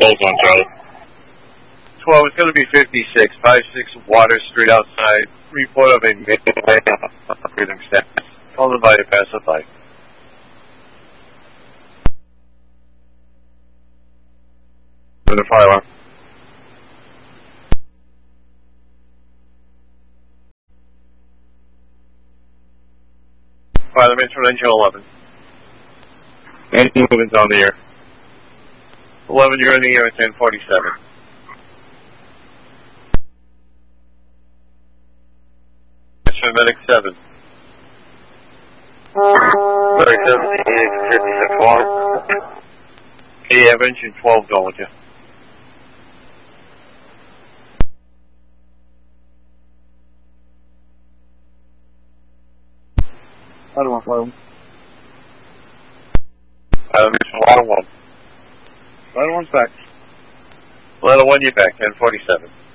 Station 3. 12, it's going to be 56, 56 Water Street outside. Report of a breathing status. Call by a passerby. The fire alarm. Fire the from engine 11. Engine movements on the air. 11, you're in the air at 1047. Medic 7. Medic 7, 56 Water. Okay, you have engine 12 going with you. Ladder 1, fire 1. Ladder 1. Ladder 1's back. Ladder 1, you're back, 1047.